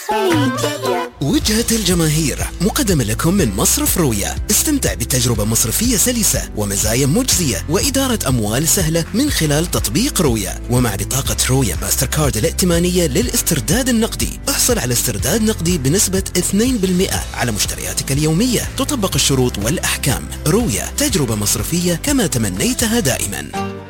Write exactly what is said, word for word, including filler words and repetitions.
الخليجية. وجهة الجماهير مقدمة لكم من مصرف رويا. استمتع بتجربة مصرفية سلسة ومزايا مجزية وإدارة أموال سهلة من خلال تطبيق رويا، ومع بطاقة رويا ماستر كارد الائتمانية للاسترداد النقدي احصل على استرداد نقدي بنسبة اثنين بالمئة على مشترياتك اليومية. تطبق الشروط والأحكام. رويا، تجربة مصرفية كما تمنيتها دائما.